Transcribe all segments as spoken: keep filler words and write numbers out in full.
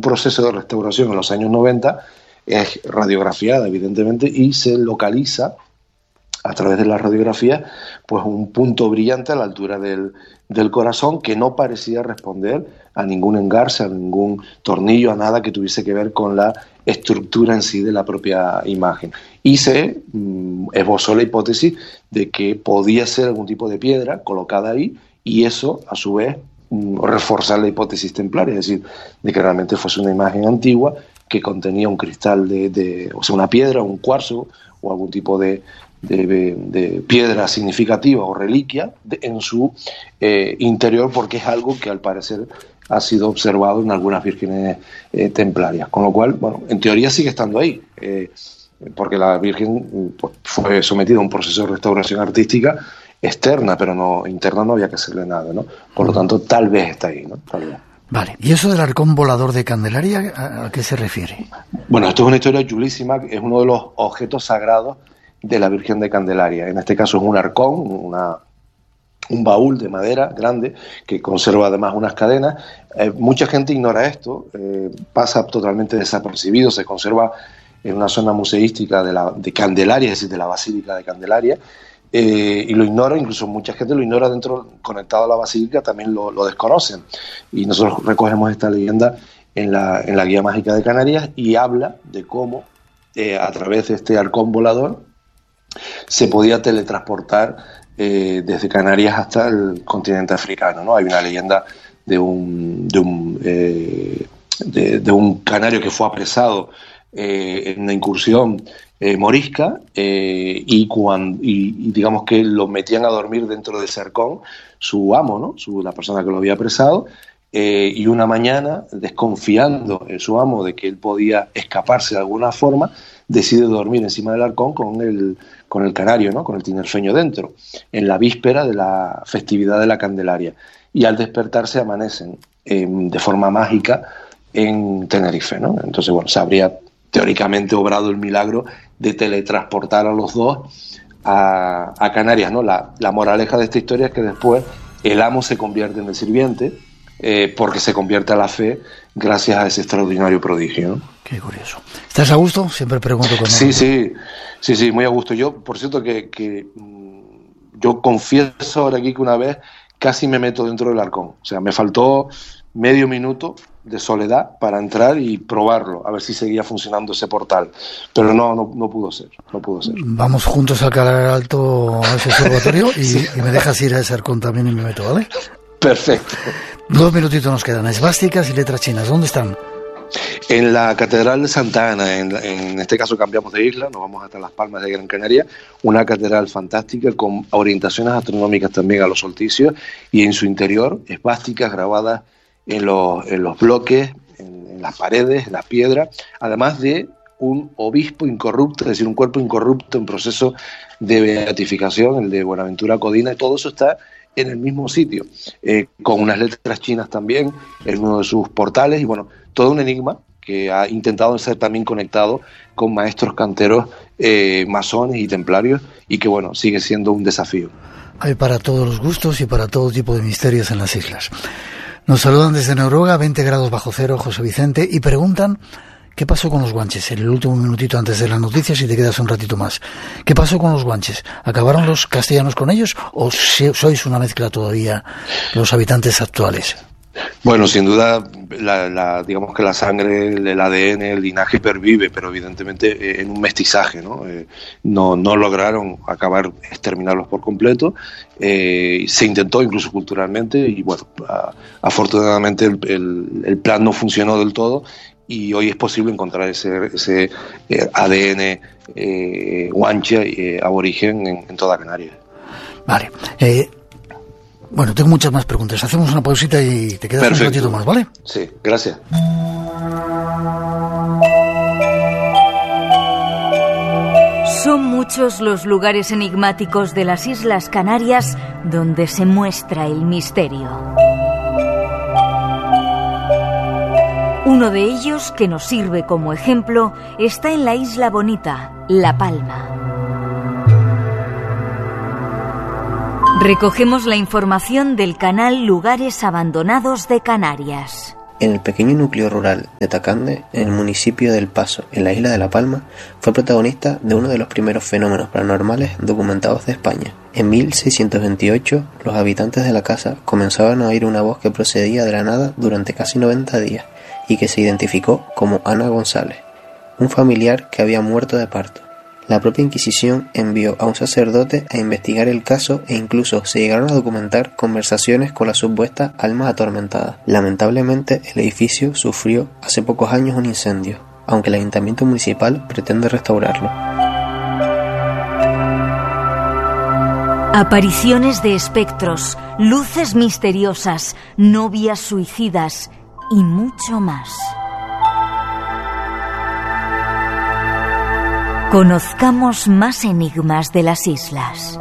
proceso de restauración en los años noventa, es radiografiada, evidentemente, y se localiza a través de la radiografía pues un punto brillante a la altura del, del corazón que no parecía responder a ningún engarce, a ningún tornillo, a nada que tuviese que ver con la estructura en sí de la propia imagen. Y se mm, esbozó la hipótesis de que podía ser algún tipo de piedra colocada ahí, y eso, a su vez, mm, reforzar la hipótesis templaria, es decir, de que realmente fuese una imagen antigua que contenía un cristal de, de o sea, una piedra, un cuarzo o algún tipo de, de, de piedra significativa o reliquia de, en su eh, interior, porque es algo que al parecer ha sido observado en algunas vírgenes eh, templarias, con lo cual, bueno, en teoría sigue estando ahí, eh, porque la Virgen pues, fue sometida a un proceso de restauración artística externa, pero no interna, no había que hacerle nada, ¿no? Por lo tanto, tal vez está ahí, ¿no? Tal vez. Vale, ¿y eso del arcón volador de Candelaria, a, a qué se refiere? Bueno, esto es una historia chulísima, es uno de los objetos sagrados de la Virgen de Candelaria. En este caso es un arcón, una, un baúl de madera grande que conserva además unas cadenas. Eh, mucha gente ignora esto, eh, pasa totalmente desapercibido, se conserva en una zona museística de, la, de Candelaria, es decir, de la Basílica de Candelaria, eh, y lo ignora, incluso mucha gente lo ignora dentro, conectado a la Basílica, también lo, lo desconocen. Y nosotros recogemos esta leyenda en la, en la Guía Mágica de Canarias y habla de cómo eh, a través de este arcón volador se podía teletransportar eh, desde Canarias hasta el continente africano, ¿no? Hay una leyenda de un, de un, eh, de, de un canario que fue apresado eh, en una incursión eh, morisca eh, y, cuando, y, y digamos que lo metían a dormir dentro de ese arcón su amo, ¿no? Su, la persona que lo había apresado. Eh, y una mañana, desconfiando en su amo de que él podía escaparse de alguna forma, decide dormir encima del arcón con el, con el canario, ¿no? Con el tinerfeño dentro, en la víspera de la festividad de la Candelaria. Y al despertarse amanecen eh, de forma mágica en Tenerife, ¿no? Entonces, bueno, se habría teóricamente obrado el milagro de teletransportar a los dos a, a Canarias, ¿no? La, la moraleja de esta historia es que después el amo se convierte en el sirviente, Eh, porque se convierte a la fe gracias a ese extraordinario prodigio, ¿no? Qué curioso. ¿Estás a gusto? Siempre pregunto con Sí, sí, sí, sí, muy a gusto. Yo, por cierto, que, que yo confieso ahora aquí que una vez casi me meto dentro del arcón. O sea, me faltó medio minuto de soledad para entrar y probarlo, a ver si seguía funcionando ese portal. Pero no, no, no pudo ser, no pudo ser. Vamos juntos a Calar Alto, a ese observatorio, y, sí. y me dejas ir a ese arcón también y me meto, ¿vale? Perfecto. Dos minutitos nos quedan. Esvásticas y letras chinas, ¿dónde están? En la Catedral de Santa Ana, en, en este caso cambiamos de isla, nos vamos hasta Las Palmas de Gran Canaria, una catedral fantástica con orientaciones astronómicas también a los solsticios, y en su interior esvásticas grabadas en los, en los bloques, en, en las paredes, en las piedras, además de un obispo incorrupto, es decir, un cuerpo incorrupto en proceso de beatificación, el de Buenaventura Codina, y todo eso está en el mismo sitio, eh, con unas letras chinas también en uno de sus portales, y bueno, todo un enigma que ha intentado ser también conectado con maestros canteros eh, masones y templarios, y que bueno, sigue siendo un desafío. Hay para todos los gustos y para todo tipo de misterios en las islas. Nos saludan desde Noruega, veinte grados bajo cero, José Vicente, y preguntan ¿qué pasó con los guanches? En el último minutito antes de las noticias, y te quedas un ratito más. ¿Qué pasó con los guanches? ¿Acabaron los castellanos con ellos o sois una mezcla todavía los habitantes actuales? Bueno, sin duda, la, la, digamos que la sangre, el A D N, el linaje pervive, pero evidentemente eh, en un mestizaje, ¿no? Eh, no, no lograron acabar, exterminarlos por completo. Eh, se intentó incluso culturalmente y bueno, a, afortunadamente el, el, el plan no funcionó del todo. Y hoy es posible encontrar ese, ese eh, A D N eh, guanche eh, aborigen en, en toda Canarias. Vale. Eh, bueno, tengo muchas más preguntas. Hacemos una pausita y te quedas Perfecto. un ratito más, ¿vale? Sí, gracias. Son muchos los lugares enigmáticos de las Islas Canarias donde se muestra el misterio. Uno de ellos, que nos sirve como ejemplo, está en la Isla Bonita, La Palma. Recogemos la información del canal Lugares Abandonados de Canarias. En el pequeño núcleo rural de Tacande, en el municipio del Paso, en la isla de La Palma, fue protagonista de uno de los primeros fenómenos paranormales documentados de España. En mil seiscientos veintiocho, los habitantes de la casa comenzaban a oír una voz que procedía de la nada durante casi noventa días y que se identificó como Ana González, un familiar que había muerto de parto. La propia Inquisición envió a un sacerdote a investigar el caso e incluso se llegaron a documentar conversaciones con la supuesta alma atormentada. Lamentablemente, el edificio sufrió hace pocos años un incendio, aunque el ayuntamiento municipal pretende restaurarlo. Apariciones de espectros, luces misteriosas, novias suicidas y mucho más. Conozcamos más enigmas de las islas.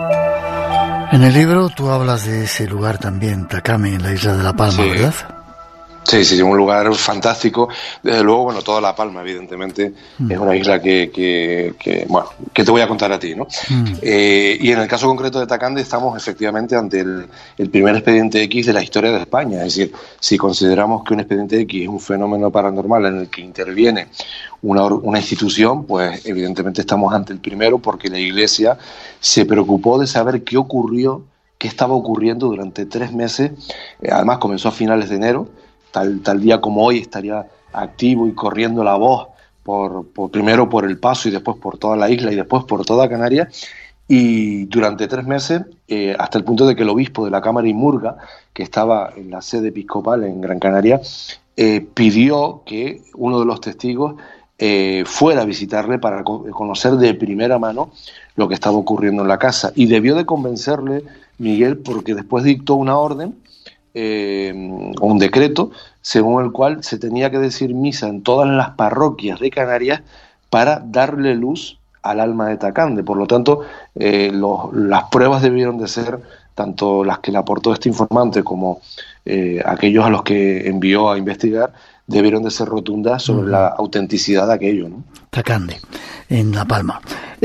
En el libro tú hablas de ese lugar también, Takame, en la isla de La Palma, sí. ¿Verdad? Sí, sí, un lugar fantástico. Desde luego, bueno, toda La Palma, evidentemente, mm. es una isla que, que, que, bueno, que te voy a contar a ti, ¿no? Mm. Eh, y en el caso concreto de Takande estamos efectivamente ante el, el primer expediente X de la historia de España. Es decir, si consideramos que un expediente X es un fenómeno paranormal en el que interviene una, una institución, pues evidentemente estamos ante el primero, porque la Iglesia se preocupó de saber qué ocurrió, qué estaba ocurriendo durante tres meses. Eh, además, comenzó a finales de enero. Tal, tal día como hoy estaría activo y corriendo la voz por, por primero por El Paso y después por toda la isla y después por toda Canarias, y durante tres meses, eh, hasta el punto de que el obispo de la Cámara y Murga, que estaba en la sede episcopal en Gran Canaria, eh, pidió que uno de los testigos eh, fuera a visitarle para conocer de primera mano lo que estaba ocurriendo en la casa, y debió de convencerle Miguel, porque después dictó una orden Eh, un decreto según el cual se tenía que decir misa en todas las parroquias de Canarias para darle luz al alma de Takande. Por lo tanto, eh, los, las pruebas debieron de ser tanto las que le aportó este informante como eh, aquellos a los que envió a investigar, debieron de ser rotundas sobre uh-huh. la autenticidad de aquello, ¿no? Takande, en La Palma.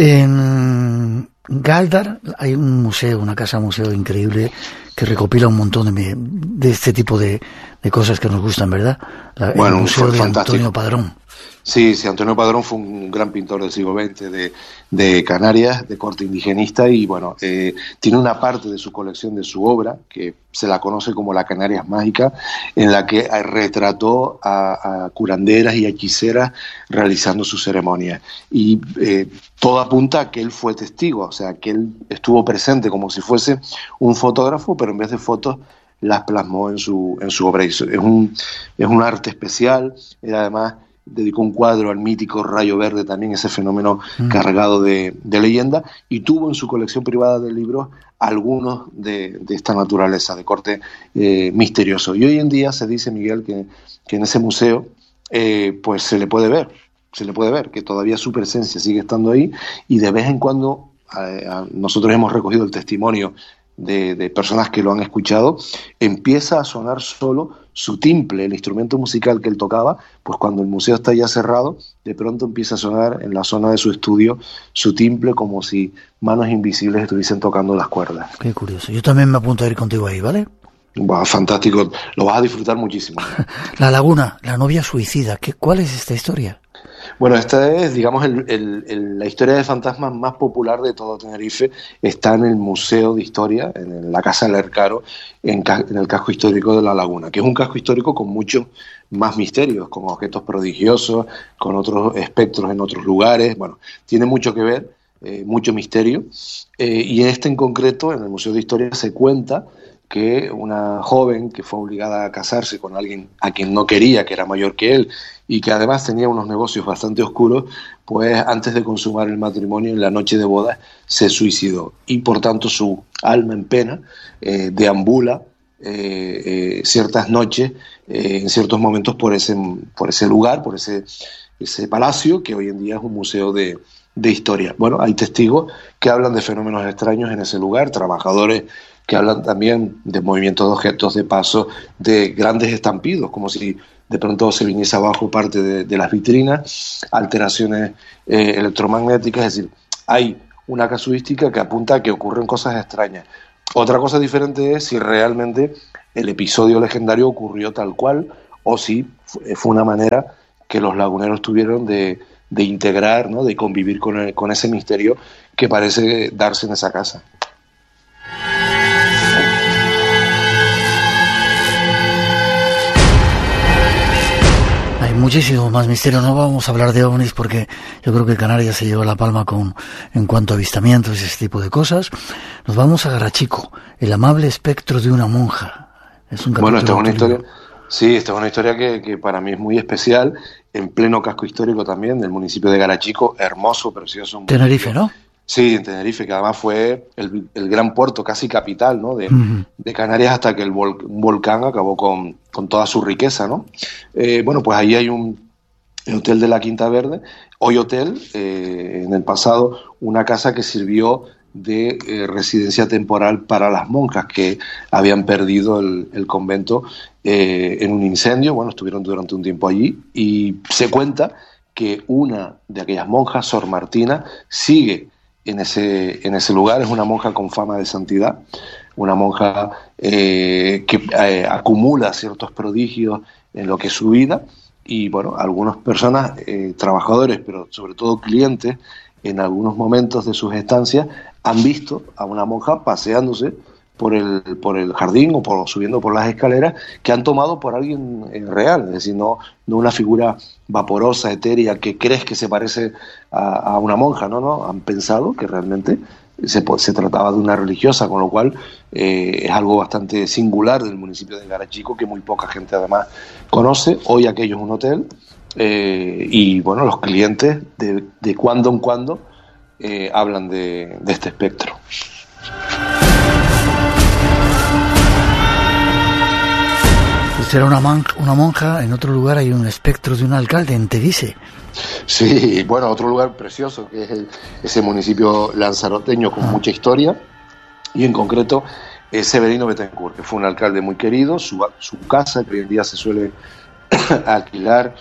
En Galdar hay un museo, una casa museo increíble que recopila un montón de, de este tipo de, de cosas que nos gustan, ¿verdad? La, bueno, el museo de fantástico. Antonio Padrón. Sí, sí, Antonio Padrón fue un gran pintor del siglo veinte de, de Canarias, de corte indigenista, y bueno, eh, tiene una parte de su colección, de su obra, que se la conoce como la Canarias Mágica, en la que retrató a, a curanderas y hechiceras realizando sus ceremonias. Y eh, todo apunta a que él fue testigo, o sea, que él estuvo presente como si fuese un fotógrafo, pero en vez de fotos las plasmó en su, en su obra. Es un, es un arte especial, era además... dedicó un cuadro al mítico Rayo Verde, también ese fenómeno mm. cargado de, de leyenda, y tuvo en su colección privada de libros algunos de, de esta naturaleza, de corte eh, misterioso. Y hoy en día se dice, Miguel, que, que en ese museo eh, pues se le puede ver, se le puede ver, que todavía su presencia sigue estando ahí, y de vez en cuando eh, nosotros hemos recogido el testimonio de, de personas que lo han escuchado, empieza a sonar solo su timple, el instrumento musical que él tocaba, pues cuando el museo está ya cerrado, de pronto empieza a sonar en la zona de su estudio su timple, como si manos invisibles estuviesen tocando las cuerdas. Qué curioso. Yo también me apunto a ir contigo ahí, ¿vale? Bah, fantástico, lo vas a disfrutar muchísimo. La Laguna, la novia suicida, ¿qué, ¿cuál es esta historia? Bueno, esta es, digamos, el, el, el, la historia de fantasmas más popular de todo Tenerife. Está en el Museo de Historia, en la Casa del Ercaro, en, en el casco histórico de La Laguna, que es un casco histórico con muchos más misterios, con objetos prodigiosos, con otros espectros en otros lugares. Bueno, tiene mucho que ver, eh, mucho misterio. Eh, y en este en concreto, en el Museo de Historia, se cuenta que una joven que fue obligada a casarse con alguien a quien no quería, que era mayor que él, y que además tenía unos negocios bastante oscuros, pues antes de consumar el matrimonio, en la noche de bodas, se suicidó. Y por tanto su alma en pena eh, deambula eh, eh, ciertas noches, eh, en ciertos momentos, por ese, por ese lugar, por ese, ese palacio, que hoy en día es un museo de, de historia. Bueno, hay testigos que hablan de fenómenos extraños en ese lugar, trabajadores que hablan también de movimientos de objetos, de paso, de grandes estampidos, como si de pronto se viniese abajo parte de, de las vitrinas, alteraciones eh, electromagnéticas. Es decir, hay una casuística que apunta a que ocurren cosas extrañas. Otra cosa diferente es si realmente el episodio legendario ocurrió tal cual o si fue una manera que los laguneros tuvieron de, de integrar, ¿no? De convivir con, el, con ese misterio que parece darse en esa casa. Muchísimo más misterio. No vamos a hablar de ovnis porque yo creo que Canarias se lleva la palma con en cuanto a avistamientos y ese tipo de cosas. Nos vamos a Garachico, el amable espectro de una monja. Es un bueno, esta es una historia, sí, esta es una historia que, que para mí es muy especial, en pleno casco histórico también del municipio de Garachico, hermoso, precioso. Tenerife, ¿no? Sí, en Tenerife, que además fue el, el gran puerto, casi capital, ¿no? de, uh-huh. de Canarias, hasta que el vol, un volcán acabó con, con toda su riqueza, ¿no? Eh, bueno, pues ahí hay un el Hotel de la Quinta Verde, hoy hotel, eh, en el pasado una casa que sirvió de eh, residencia temporal para las monjas que habían perdido el, el convento eh, en un incendio. Bueno, estuvieron durante un tiempo allí y se cuenta que una de aquellas monjas, Sor Martina, sigue en ese, en ese lugar. Es una monja con fama de santidad, una monja eh, que eh, acumula ciertos prodigios en lo que es su vida, y bueno, algunas personas, eh, trabajadores, pero sobre todo clientes, en algunos momentos de sus estancias han visto a una monja paseándose por el, por el jardín o por, subiendo por las escaleras, que han tomado por alguien eh, real, es decir, no, no una figura vaporosa, etérea, que crees que se parece a, a una monja, no, no, han pensado que realmente se, se trataba de una religiosa, con lo cual eh, es algo bastante singular del municipio de Garachico, que muy poca gente además conoce. Hoy aquello es un hotel, eh, y bueno, los clientes de, de cuando en cuando eh, hablan de, de este espectro. Será una, man- una monja, en otro lugar hay un espectro de un alcalde, en Teguise. Sí, bueno, otro lugar precioso, que es el, ese municipio lanzaroteño con ah. mucha historia, y en concreto eh, Severino Betancourt, que fue un alcalde muy querido. Su, su casa, que hoy en día se suele alquilar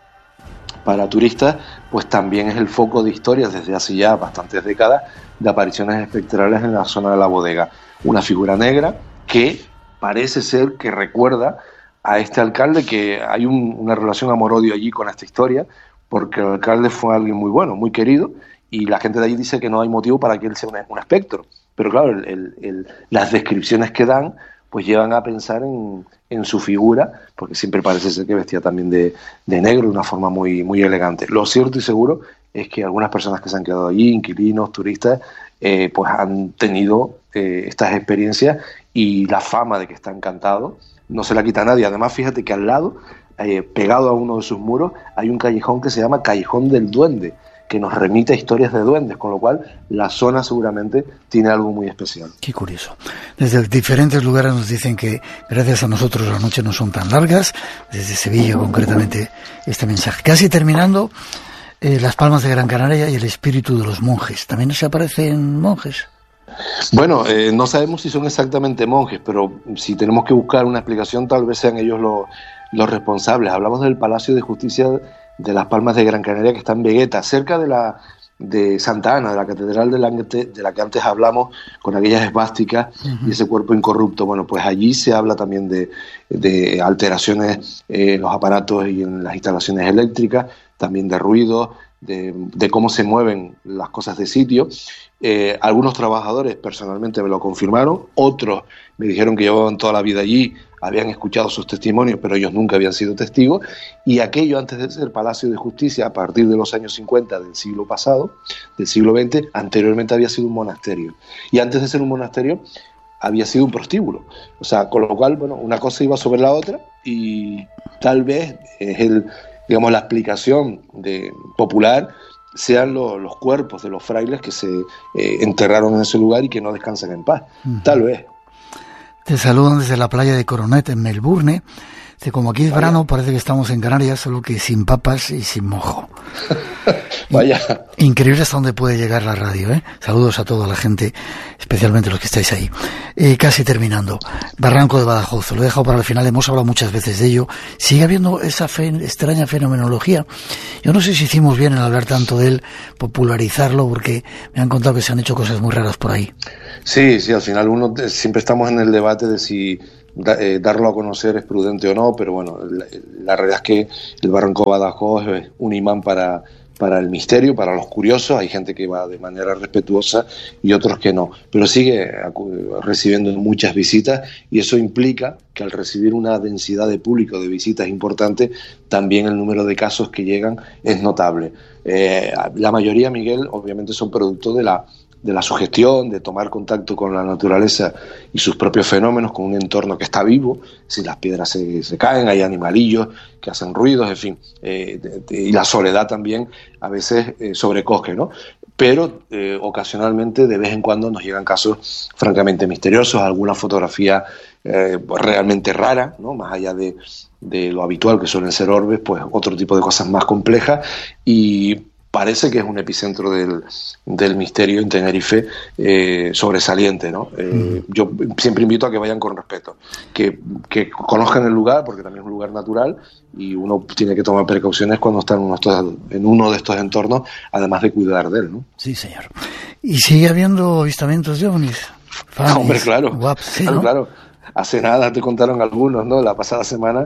para turistas, pues también es el foco de historias desde hace ya bastantes décadas de apariciones espectrales en la zona de la bodega. Una figura negra que parece ser que recuerda a este alcalde, que hay un, una relación amor-odio allí con esta historia, porque el alcalde fue alguien muy bueno, muy querido, y la gente de allí dice que no hay motivo para que él sea un, un espectro. Pero claro, el, el, el, las descripciones que dan pues llevan a pensar en, en su figura, porque siempre parece ser que vestía también de, de negro, de una forma muy, muy elegante. Lo cierto y seguro es que algunas personas que se han quedado allí, inquilinos, turistas, eh, pues han tenido eh, estas experiencias, y la fama de que está encantado no se la quita a nadie. Además, fíjate que al lado, eh, pegado a uno de sus muros, hay un callejón que se llama Callejón del Duende, que nos remite a historias de duendes, con lo cual la zona seguramente tiene algo muy especial. Qué curioso. Desde diferentes lugares nos dicen que gracias a nosotros las noches no son tan largas, desde Sevilla concretamente este mensaje. Casi terminando, eh, Las Palmas de Gran Canaria y el espíritu de los monjes. ¿También se aparecen monjes? Bueno, eh, no sabemos si son exactamente monjes, pero si tenemos que buscar una explicación, tal vez sean ellos los, los responsables. Hablamos del Palacio de Justicia de Las Palmas de Gran Canaria, que está en Vegueta, cerca de la de Santa Ana, de la catedral de la, de la que antes hablamos, con aquellas esvásticas uh-huh. y ese cuerpo incorrupto. Bueno, pues allí se habla también de, de alteraciones en los aparatos y en las instalaciones eléctricas, también de ruido, de, de cómo se mueven las cosas de sitio. Eh, algunos trabajadores personalmente me lo confirmaron, otros me dijeron que llevaban toda la vida allí, habían escuchado sus testimonios, pero ellos nunca habían sido testigos, y aquello, antes de ser Palacio de Justicia, a partir de los años cincuenta del siglo pasado, del siglo veinte, anteriormente había sido un monasterio, y antes de ser un monasterio había sido un prostíbulo. O sea, con lo cual, bueno, una cosa iba sobre la otra, y tal vez es el, digamos, la explicación de, popular, sean lo, los cuerpos de los frailes que se eh, enterraron en ese lugar y que no descansan en paz. Uh-huh. Tal vez. Te saludan desde la playa de Coronet, en Melbourne. Como aquí es Vaya. verano, parece que estamos en Canarias, solo que sin papas y sin mojo. Vaya. Increíble hasta dónde puede llegar la radio, ¿eh? Saludos a toda la gente, especialmente los que estáis ahí. Eh, casi terminando. Barranco de Badajoz, lo he dejado para el final, hemos hablado muchas veces de ello. Sigue habiendo esa fe, extraña fenomenología. Yo no sé si hicimos bien en hablar tanto de él, popularizarlo, porque me han contado que se han hecho cosas muy raras por ahí. Sí, sí, al final uno siempre estamos en el debate de si da, eh, darlo a conocer es prudente o no, pero bueno, la, la realidad es que el Barranco Badajoz es un imán para, para el misterio, para los curiosos. Hay gente que va de manera respetuosa y otros que no, pero sigue recibiendo muchas visitas, y eso implica que al recibir una densidad de público de visitas importante, también el número de casos que llegan es notable. Eh, la mayoría, Miguel, obviamente son producto de la de la sugestión, de tomar contacto con la naturaleza y sus propios fenómenos, con un entorno que está vivo. Si las piedras se, se caen, hay animalillos que hacen ruidos, en fin, eh, de, de, y la soledad también a veces eh, sobrecoge, ¿no? Pero eh, ocasionalmente, de vez en cuando, nos llegan casos francamente misteriosos, alguna fotografía eh, realmente rara, ¿no? Más allá de, de lo habitual, que suelen ser orbes, pues otro tipo de cosas más complejas, y parece que es un epicentro del, del misterio en Tenerife eh, sobresaliente, ¿no? Eh, mm. Yo siempre invito a que vayan con respeto, que, que conozcan el lugar, porque también es un lugar natural y uno tiene que tomar precauciones cuando está en uno, estos, en uno de estos entornos, además de cuidar de él, ¿no? Sí, señor. ¿Y sigue habiendo avistamientos de ovnis? Ah, hombre, claro. Guap, sí, claro, ¿no? claro. Hace nada te contaron algunos, ¿no? La pasada semana,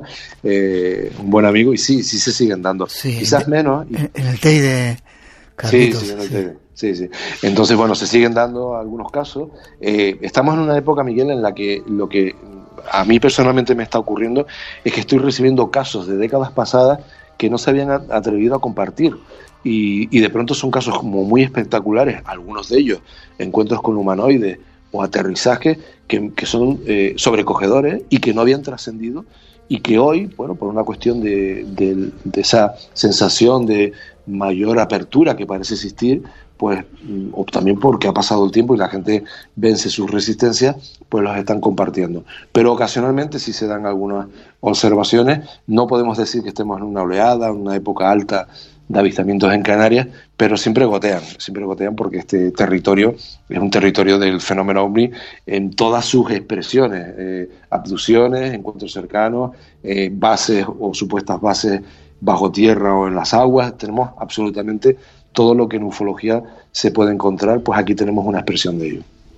eh, un buen amigo, y sí, sí se siguen dando. Sí, quizás en, menos. Y... En el T E I de Carlitos. Sí, sí, en el T E I. Sí, sí. Entonces, bueno, se siguen dando algunos casos. Eh, estamos en una época, Miguel, en la que lo que a mí personalmente me está ocurriendo es que estoy recibiendo casos de décadas pasadas que no se habían atrevido a compartir. Y, y de pronto son casos como muy espectaculares, algunos de ellos encuentros con humanoides o aterrizajes que, que son eh, sobrecogedores y que no habían trascendido, y que hoy, bueno, por una cuestión de, de, de esa sensación de mayor apertura que parece existir, pues, o también porque ha pasado el tiempo y la gente vence sus resistencias, pues los están compartiendo. Pero ocasionalmente sí se dan algunas observaciones. No podemos decir que estemos en una oleada, en una época alta de avistamientos en Canarias, pero siempre gotean, siempre gotean porque este territorio es un territorio del fenómeno ovni en todas sus expresiones, eh, abducciones, encuentros cercanos, eh, bases o supuestas bases bajo tierra o en las aguas. Tenemos absolutamente todo lo que en ufología se puede encontrar, pues aquí tenemos una expresión de ello.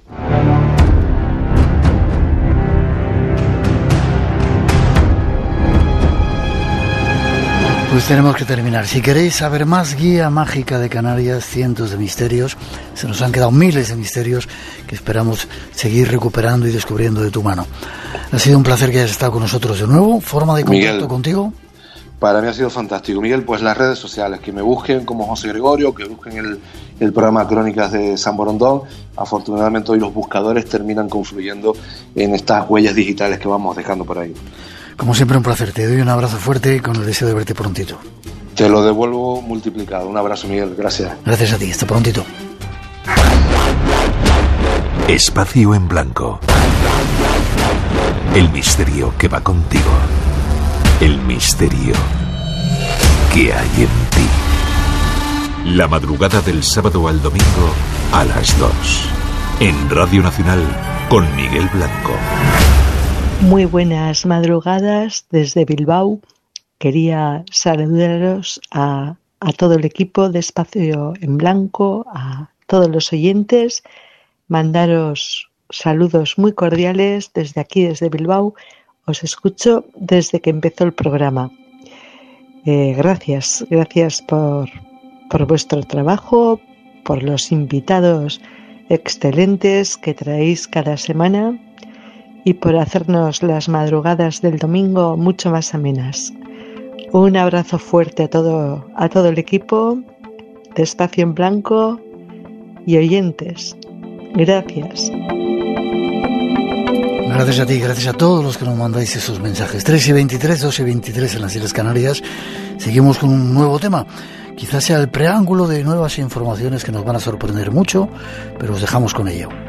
Pues tenemos que terminar. Si queréis saber más, Guía Mágica de Canarias, cientos de misterios. Se nos han quedado miles de misterios que esperamos seguir recuperando y descubriendo de tu mano. Ha sido un placer que hayas estado con nosotros de nuevo. ¿Forma de contacto Miguel, contigo? Para mí ha sido fantástico, Miguel. Pues las redes sociales, que me busquen como José Gregorio, que busquen el, el programa Crónicas de San Borondón. Afortunadamente hoy los buscadores terminan confluyendo en estas huellas digitales que vamos dejando por ahí. Como siempre, un placer. Te doy un abrazo fuerte con el deseo de verte prontito. Te lo devuelvo multiplicado. Un abrazo, Miguel. Gracias. Gracias a ti. Hasta prontito. Espacio en Blanco. El misterio que va contigo. El misterio que hay en ti. La madrugada del sábado al domingo a las dos. En Radio Nacional con Miguel Blanco. Muy buenas madrugadas desde Bilbao. Quería saludaros a, a todo el equipo de Espacio en Blanco, a todos los oyentes, mandaros saludos muy cordiales desde aquí, desde Bilbao. Os escucho desde que empezó el programa. Eh, gracias, gracias por, por vuestro trabajo, por los invitados excelentes que traéis cada semana, y por hacernos las madrugadas del domingo mucho más amenas. Un abrazo fuerte a todo, a todo el equipo de Espacio en Blanco y oyentes. Gracias. Gracias a ti, gracias a todos los que nos mandáis esos mensajes. tres y veintitrés, dos y veintitrés en las Islas Canarias. Seguimos con un nuevo tema. Quizás sea el preámbulo de nuevas informaciones que nos van a sorprender mucho, pero os dejamos con ello.